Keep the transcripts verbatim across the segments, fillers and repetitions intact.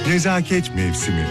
Nezaket mevsimi.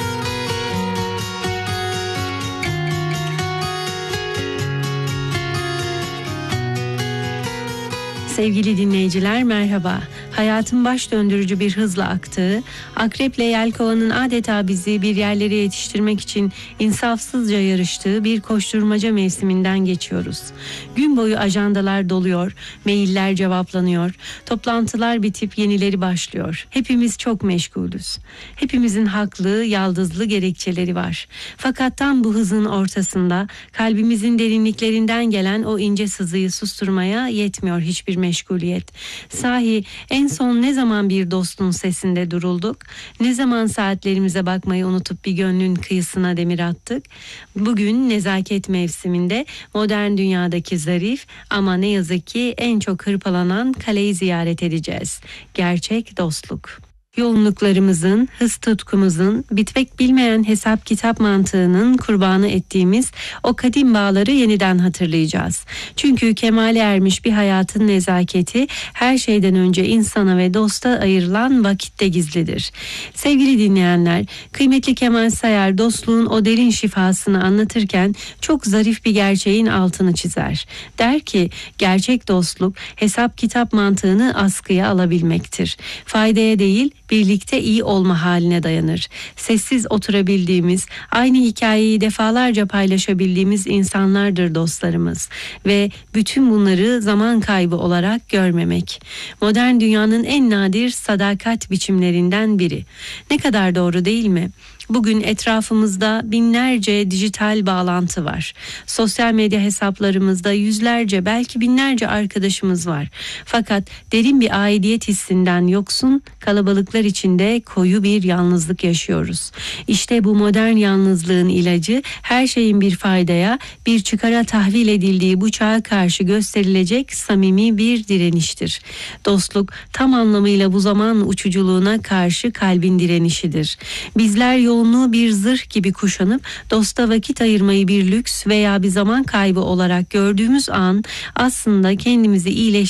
Sevgili dinleyiciler, merhaba. Hayatın baş döndürücü bir hızla aktığı, akreple yelkovanın adeta bizi bir yerlere yetiştirmek için insafsızca yarıştığı bir koşturmaca mevsiminden geçiyoruz. Gün boyu ajandalar doluyor, mailler cevaplanıyor, toplantılar bitip yenileri başlıyor. Hepimiz çok meşgulüz. Hepimizin haklı, yaldızlı gerekçeleri var. Fakat tam bu hızın ortasında kalbimizin derinliklerinden gelen o ince sızıyı susturmaya yetmiyor hiçbir meşguliyet. Sahi en son ne zaman bir dostun sesinde durulduk? Ne zaman saatlerimize bakmayı unutup bir gönlün kıyısına demir attık? Bugün nezaket mevsiminde modern dünyadaki zarif ama ne yazık ki en çok hırpalanan kaleyi ziyaret edeceğiz. Gerçek dostluk. Yoğunluklarımızın, hız tutkumuzun, bitmek bilmeyen hesap kitap mantığının kurbanı ettiğimiz o kadim bağları yeniden hatırlayacağız. Çünkü kemale ermiş bir hayatın nezaketi her şeyden önce insana ve dosta ayrılan vakitte gizlidir. Sevgili dinleyenler, kıymetli Kemal Sayar dostluğun o derin şifasını anlatırken çok zarif bir gerçeğin altını çizer. Der ki, gerçek dostluk hesap kitap mantığını askıya alabilmektir. Faydaya değil, birlikte iyi olma haline dayanır. Sessiz oturabildiğimiz, aynı hikayeyi defalarca paylaşabildiğimiz insanlardır dostlarımız ve bütün bunları zaman kaybı olarak görmemek. Modern dünyanın en nadir sadakat biçimlerinden biri. Ne kadar doğru değil mi? Bugün etrafımızda binlerce dijital bağlantı var. Sosyal medya hesaplarımızda yüzlerce, belki binlerce arkadaşımız var. Fakat derin bir aidiyet hissinden yoksun, kalabalıklar içinde koyu bir yalnızlık yaşıyoruz. İşte bu modern yalnızlığın ilacı, her şeyin bir faydaya, bir çıkara tahvil edildiği bu çağa karşı gösterilecek samimi bir direniştir. Dostluk tam anlamıyla bu zaman uçuculuğuna karşı kalbin direnişidir. Bizler yoğunluğu bir zırh gibi kuşanıp dosta vakit ayırmayı bir lüks veya bir zaman kaybı olarak gördüğümüz an aslında kendimizi iyileştirmek